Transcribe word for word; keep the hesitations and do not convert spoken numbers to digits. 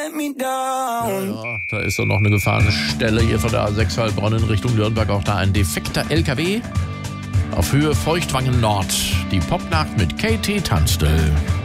let me down. Ja, ja, da ist doch noch eine Gefahrenstelle hier von der A sechs Heilbronn in Richtung Nürnberg. Auch da ein defekter L K W auf Höhe Feuchtwangen Nord. Die Popnacht mit Katie Tunstall.